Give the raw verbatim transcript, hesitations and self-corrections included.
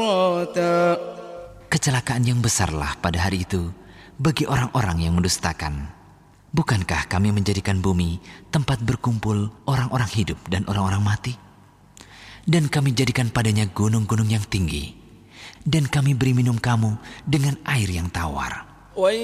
Kecelakaan yang besarlah pada hari itu bagi orang-orang yang mendustakan. Bukankah kami menjadikan bumi tempat berkumpul orang-orang hidup dan orang-orang mati? Dan kami jadikan padanya gunung-gunung yang tinggi. Dan kami beri minum kamu dengan air yang tawar.